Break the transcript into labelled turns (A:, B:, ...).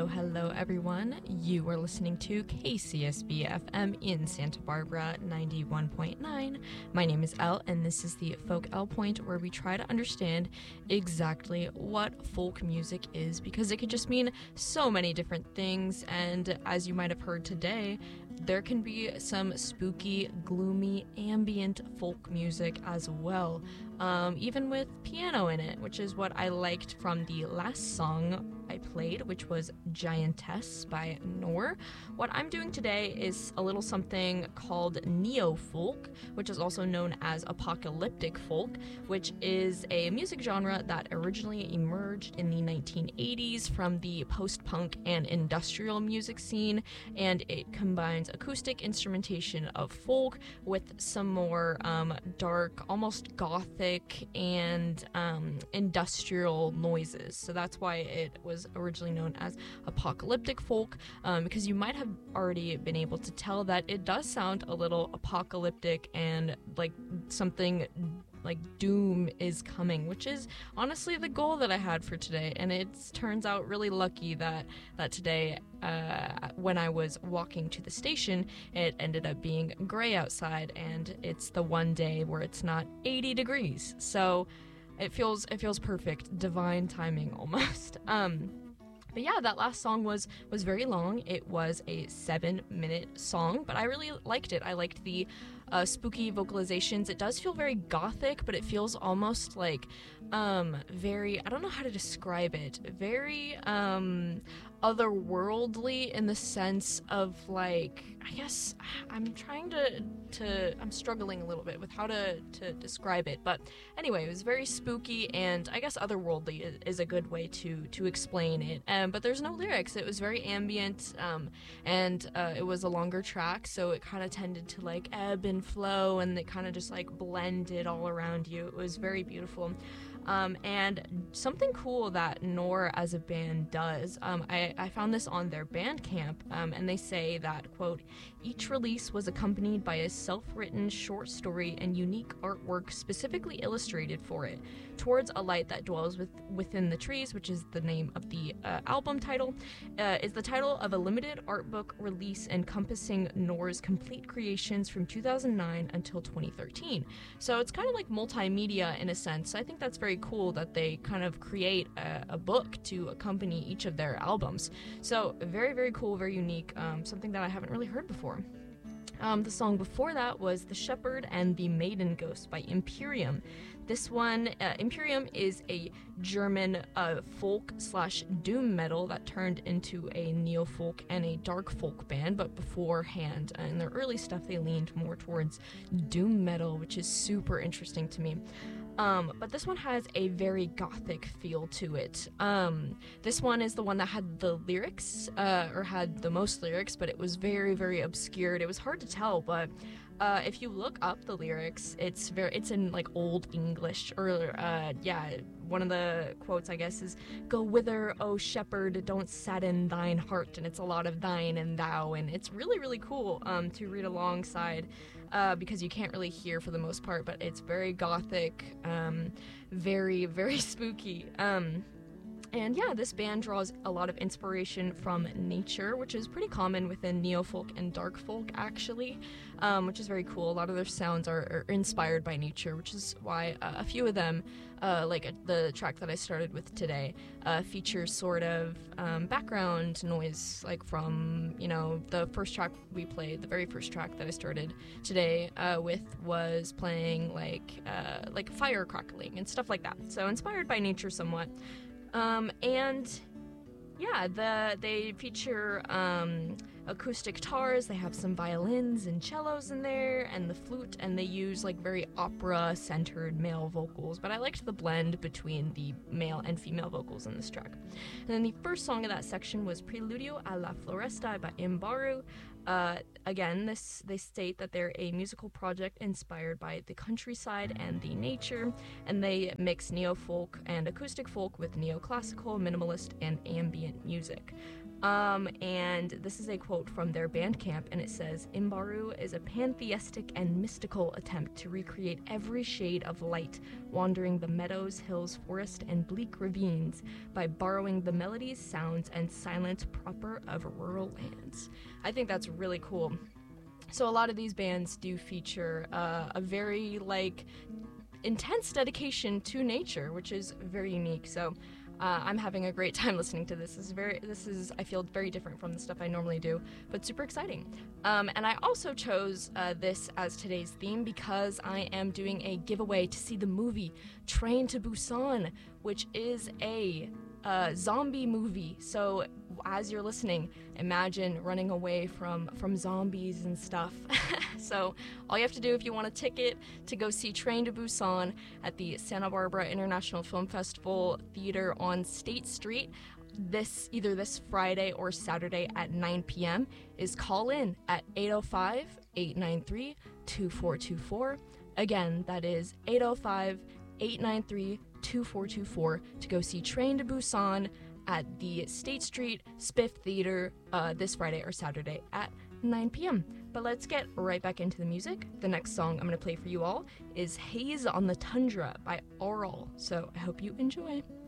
A: hello, everyone. You are listening to KCSB FM in Santa Barbara 91.9. My name is Elle, and this is the Folk Elle Point, where we try to understand exactly what folk music is, because it could just mean so many different things. And as you might have heard today, there can be some spooky, gloomy, ambient folk music as well, even with piano in it, which is what I liked from the last song I played, which was Giantess by Nor. What I'm doing today is a little something called neo-folk, which is also known as apocalyptic folk, which is a music genre that originally emerged in the 1980s from the post-punk and industrial music scene, and it combines acoustic instrumentation of folk with some more dark, almost gothic and industrial noises. So that's why it was originally known as apocalyptic folk, because you might have already been able to tell that it does sound a little apocalyptic and like something like doom is coming, which is honestly the goal that I had for today. And it turns out really lucky that today, when I was walking to the station, it ended up being gray outside, and it's the one day where it's not 80 degrees. So it feels perfect, divine timing almost. But yeah, that last song was very long. It was a 7-minute song, but I really liked it. I liked the spooky vocalizations. It does feel very gothic, but it feels almost like very, I don't know how to describe it, very otherworldly in the sense of, like, I guess I'm trying I'm struggling a little bit with how to describe it, but anyway, it was very spooky, and I guess otherworldly is a good way to explain it. But there's no lyrics. It was very ambient, and it was a longer track, so it kind of tended to like ebb and flow, and it kind of just like blended all around you. It was very beautiful. And something cool that Nor as a band does, I found this on their Bandcamp, and they say that, quote, each release was accompanied by a self-written short story and unique artwork specifically illustrated for it. Towards a Light That Dwells Within the Trees, which is the name of the album title, is the title of a limited art book release encompassing Nor's complete creations from 2009 until 2013. So it's kind of like multimedia in a sense. I think that's very cool that they kind of create a book to accompany each of their albums. So very, very cool, very unique, something that I haven't really heard before. The song before that was The Shepherd and the Maiden Ghost by Imperium. This one, Imperium is a German folk/doom metal that turned into a neo-folk and a dark folk band, but beforehand, in their early stuff, they leaned more towards doom metal, which is super interesting to me. But this one has a very gothic feel to it. This one is the one that had the lyrics, or had the most lyrics, but it was very, very obscured. It was hard to tell, but if you look up the lyrics, it's in like old English, or one of the quotes, I guess, is "Go whither, O shepherd, don't sadden thine heart," and it's a lot of thine and thou, and it's really, really cool to read alongside, because you can't really hear for the most part, but it's very gothic, very, very spooky. And yeah, this band draws a lot of inspiration from nature, which is pretty common within neo-folk and dark folk, actually, which is very cool. A lot of their sounds are inspired by nature, which is why a few of them, like the track that I started with today, features sort of background noise, like from, the first track we played, the very first track that I started today with was playing like fire crackling and stuff like that. So inspired by nature somewhat. And yeah, they feature acoustic guitars, they have some violins and cellos in there, and the flute, and they use like very opera-centered male vocals, but I liked the blend between the male and female vocals in this track. And then the first song of that section was Preludio a la Floresta by Imbaru. Again, they state that they're a musical project inspired by the countryside and the nature, and they mix neo-folk and acoustic folk with neoclassical, minimalist, and ambient music. And this is a quote from their Bandcamp, and it says, "Imbaru is a pantheistic and mystical attempt to recreate every shade of light, wandering the meadows, hills, forest, and bleak ravines by borrowing the melodies, sounds, and silence proper of rural lands." I think that's really cool. So a lot of these bands do feature a very, like, intense dedication to nature, which is very unique. So I'm having a great time listening to this. This is I feel very different from the stuff I normally do, but super exciting. And I also chose this as today's theme because I am doing a giveaway to see the movie Train to Busan, which is a zombie movie. So as you're listening, imagine running away from zombies and stuff. So all you have to do if you want a ticket to go see Train to Busan at the Santa Barbara International Film Festival Theater on State Street either this Friday or Saturday at 9 p.m. is call in at 805-893-2424. Again, that is 805-893-2424 to go see Train to Busan at the State Street Spiff Theater this Friday or Saturday at 9 p.m. But let's get right back into the music. The next song I'm going to play for you all is Haze on the Tundra by Aural. So I hope you enjoy.